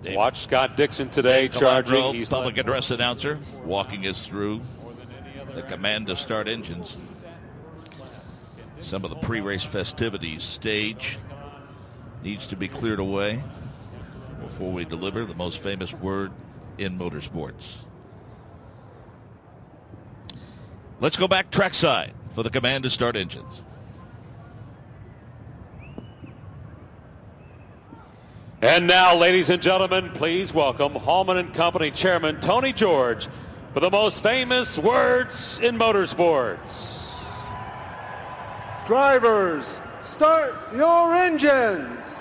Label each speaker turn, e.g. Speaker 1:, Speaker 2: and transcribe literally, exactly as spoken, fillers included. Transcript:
Speaker 1: Dave,
Speaker 2: Watch Scott Dixon today
Speaker 1: Dave
Speaker 2: charging.
Speaker 1: Calandro,
Speaker 2: He's
Speaker 1: public address announcer, walking us through the command to start engines. Some of the pre-race festivities. Stage needs to be cleared away before we deliver the most famous word in motorsports. Let's go back trackside for the command to start engines.
Speaker 2: And now, ladies and gentlemen, please welcome Hallman and Company Chairman Tony George for the most famous words in motorsports.
Speaker 3: Drivers, start your engines.